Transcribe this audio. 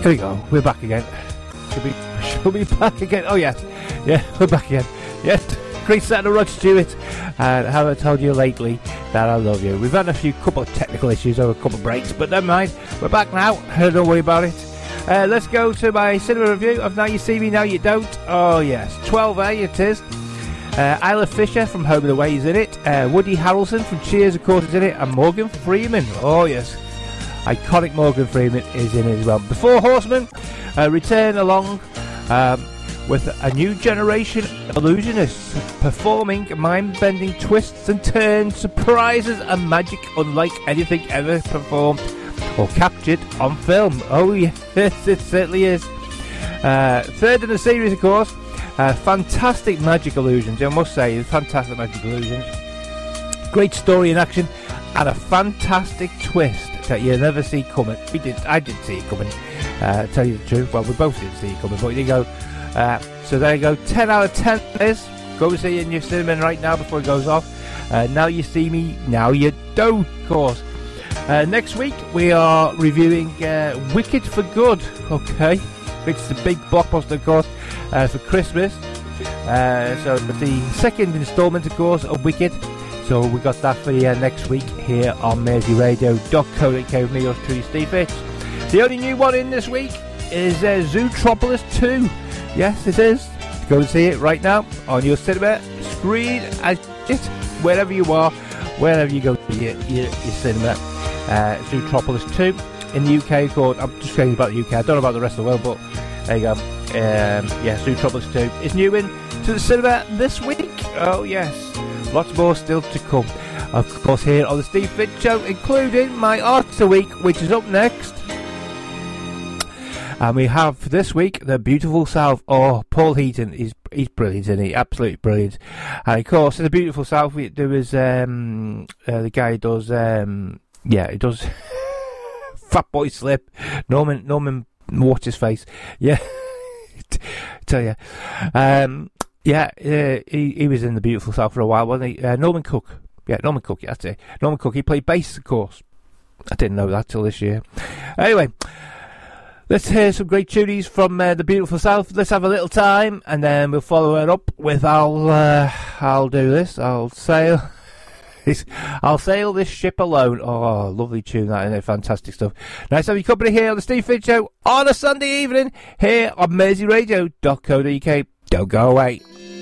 Here we go. We're back again. Should we be back again? Oh, yeah. Yeah, we're back again. Yeah, great set of Rod Stewart. And have I told you lately that I love you? We've had a couple of technical issues over a couple of breaks, but never mind. We're back now. Don't worry about it. Let's go to my cinema review of Now You See Me, Now You Don't. Oh, yes. 12A it is. Isla Fisher from Home and Away is in it. Woody Harrelson from Cheers, of course, is in it. And Morgan Freeman. Oh, yes. Iconic Morgan Freeman is in it as well. The Four Horsemen return along with a new generation of illusionists performing mind-bending twists and turns, surprises and magic unlike anything ever performed or captured on film. Oh yes, it certainly is. Third in the series, of course, fantastic magic illusions. I must say, fantastic magic illusions. Great story and action, and a fantastic twist that you never see coming. I didn't see it coming. Tell you the truth. Well, we both didn't see it coming, but there you go. So there you go. 10 out of 10 is. Go see it in your cinema right now before it goes off. Now You See Me, Now You Don't, of course. Next week we are reviewing Wicked for Good. Okay, it's the big blockbuster, of course, for Christmas. So the second instalment, of course, of Wicked. So we got that for you next week here on merseyradio.co.uk with me, yours truly, Steve Fitch. The only new one in this week is Zootropolis 2. Yes, it is. Go and see it right now on your cinema screen, wherever you are, wherever you go to your cinema. Zootropolis 2 in the UK, of course. I'm just saying about the UK. I don't know about the rest of the world, but there you go. Zootropolis 2 is new in to the cinema this week. Oh, yes. Lots more still to come. Of course, here on the Steve Fitch Show, including my Art of the Week, which is up next. And we have this week the Beautiful South. Oh, Paul Heaton, he's brilliant, isn't he? Absolutely brilliant. And of course, in the Beautiful South, there was the guy who does he does Fatboy Slip. Norman, what's his face? Yeah, tell you. He was in the Beautiful South for a while, wasn't he? Norman Cook. Yeah, Norman Cook, that's it. Norman Cook, he played bass, of course. I didn't know that till this year. Anyway, let's hear some great tunies from the Beautiful South. Let's have a little time, and then we'll follow it up with I'll do this. I'll sail this ship alone. Oh, lovely tune, that, isn't it? Fantastic stuff. Nice to have your company here on the Steve Fitch Show on a Sunday evening here on merseyradio.co.uk. Don't go away.